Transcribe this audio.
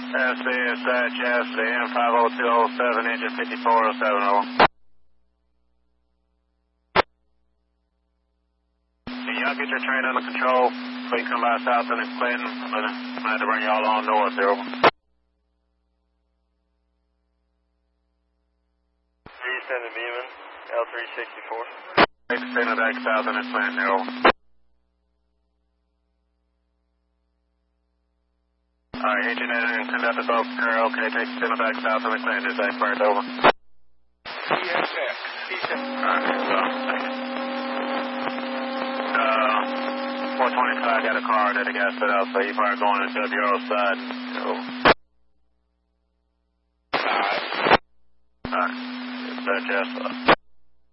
SCSHS, M50207, engine 5470. Can y'all get your train under control? So you come by south and Clinton. I'm going to have to bring y'all on north here. Over. Send the Beeman, L364. Take the center back south and Clinton here. Over. Alright, engine and conductor both are okay. Take the center back south and Clinton. Is that correct? Over. CSX. Alright, so, thank you. 425 got a car that the guy set out, so you probably going into the Bureau side. Alright. Alright. Yes.